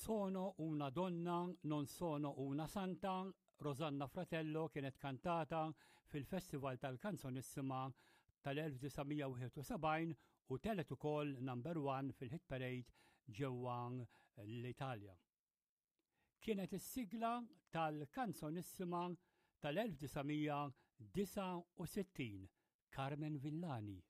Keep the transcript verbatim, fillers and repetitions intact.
Sono una donna, non sono una santa, Rosanna Fratello kienet kantata fil-Festival tal-Kanzonissima tal-1971 u telet ukoll number one fil-Hit Parade ġewwa l-Italja. Kienet is-sigla tal-Kanzonissima tal-1969 Carmen Villani.